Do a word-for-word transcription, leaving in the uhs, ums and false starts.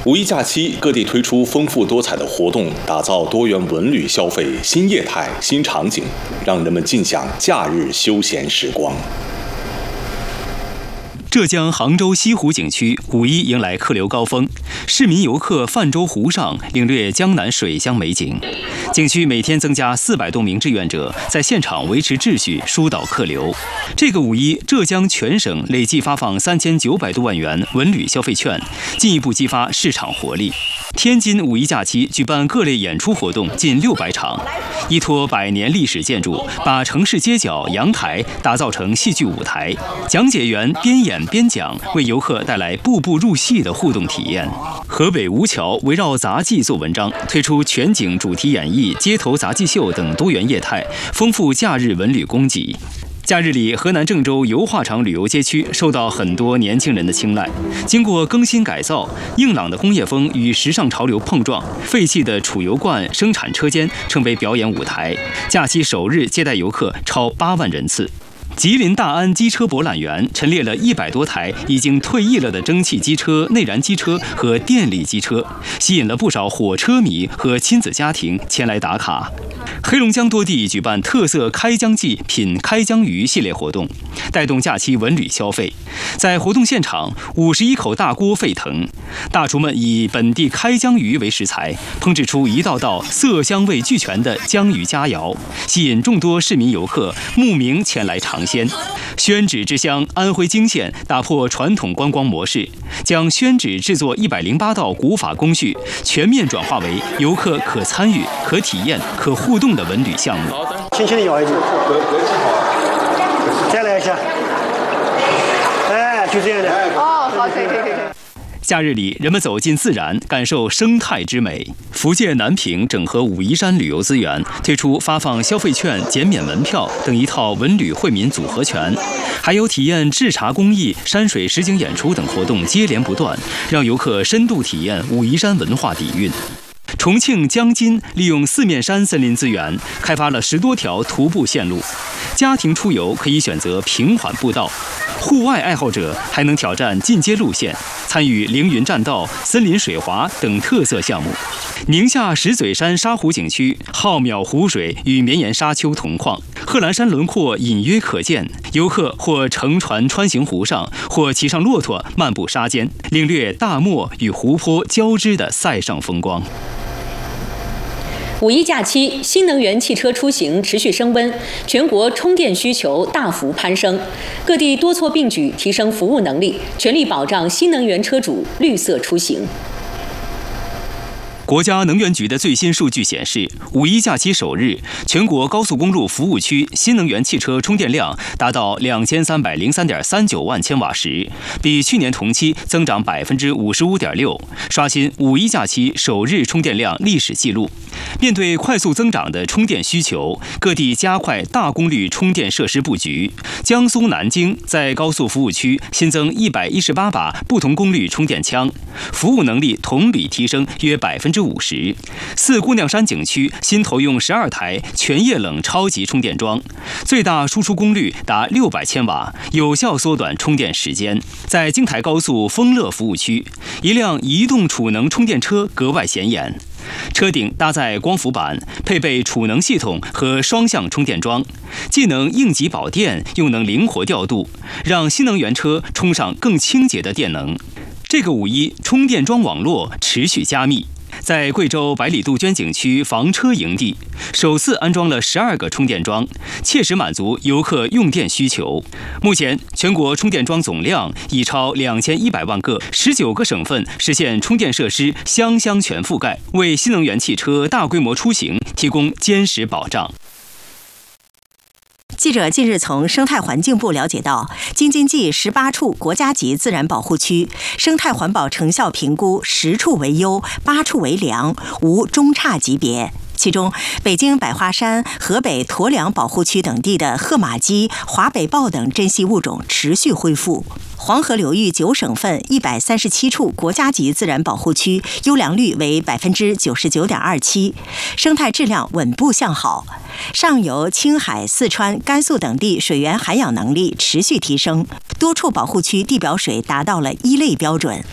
五一假期，各地推出丰富多彩的活动，打造多元文旅消费新业态、新场景，让人们尽享假日休闲时光。 浙江杭州西湖景区五一迎来客流高峰，市民游客泛舟湖上，领略江南水乡美景。景区每天增加四百多名志愿者，在现场维持秩序，疏导客流。这个五一，浙江全省累计发放三千九百多万元文旅消费券，进一步激发市场活力。天津五一假期举办各类演出活动近六百场，依托百年历史建筑，把城市街角、阳台打造成戏剧舞台，讲解员边演边讲，为游客带来步步入戏的互动体验。河北吴桥围绕杂技做文章，推出全景主题演绎、街头杂技秀等多元业态，丰富假日文旅供给。假日里，河南郑州油画厂旅游街区受到很多年轻人的青睐。经过更新改造，硬朗的工业风与时尚潮流碰撞，废弃的储油罐生产车间成为表演舞台。假期首日接待游客超八万人次。吉林大安机车博览园陈列了一百多台已经退役了的蒸汽机车、内燃机车和电力机车，吸引了不少火车迷和亲子家庭前来打卡。黑龙江多地举办特色开江季品开江鱼系列活动，带动假期文旅消费。在活动现场，五十一口大锅沸腾，大厨们以本地开江鱼为食材，烹制出一道道色香味俱全的江鱼佳肴，吸引众多市民游客慕名前来尝鲜。宣纸之乡安徽泾县打破传统观光模式，将宣纸制作一百零八道古法工序全面转化为游客可参与、可体验、可互动的文旅项目。 轻轻的摇一下，再来一下，哎，就这样的。 哦，好，可以，可以，可以。 假日里，人们走进自然，感受生态之美。福建南平整合武夷山旅游资源，推出发放消费券、减免门票等一套文旅惠民组合拳，还有体验制茶工艺、山水实景演出等活动接连不断，让游客深度体验武夷山文化底蕴。重庆江津利用四面山森林资源，开发了十多条徒步线路。家庭出游可以选择平缓步道，户外爱好者还能挑战进阶路线，参与凌云栈道、森林水滑等特色项目。宁夏石嘴山沙湖景区浩渺湖水与绵延沙丘同框，贺兰山轮廓隐约可见。游客或乘船穿行湖上，或骑上骆驼漫步沙间，领略大漠与湖泊交织的塞上风光。 五一假期，新能源汽车出行持续升温，全国充电需求大幅攀升，各地多措并举提升服务能力，全力保障新能源车主绿色出行。 国家能源局的最新数据显示，五一假期首日，全国高速公路服务区新能源汽车充电量达到两千三百零三点三九万千瓦时，比去年同期增长百分之五十五点六，刷新五一假期首日充电量历史记录。面对快速增长的充电需求，各地加快大功率充电设施布局。江苏南京在高速服务区新增一百一十八把不同功率充电枪，服务能力同比提升约百分之五十。四姑娘山景区新投用十二台全液冷超级充电桩，最大输出功率达六百千瓦，有效缩短充电时间。在京台高速丰乐服务区，一辆移动储能充电车格外显眼。车顶搭载光伏板，配备储能系统和双向充电桩，既能应急保电，又能灵活调度，让新能源车充上更清洁的电能。这个五一，充电桩网络持续加密。在贵州百里杜鹃景区房车营地，首次安装了十二个充电桩，切实满足游客用电需求。目前，全国充电桩总量已超两千一百万个，十九个省份实现充电设施乡乡全覆盖，为新能源汽车大规模出行提供坚实保障。 记者近日从生态环境部了解到，京津冀十八处国家级自然保护区生态环保成效评估十处为优，八处为良，无中差级别。其中，北京百花山、河北驮粮保护区等地的褐马鸡、华北豹等珍稀物种持续恢复。黄河流域九省份一百三十七处国家级自然保护区优良率为百分之九十九点二七，生态质量稳步向好。上游青海、四川、甘肃等地水源涵养能力持续提升，多处保护区地表水达到了一类标准。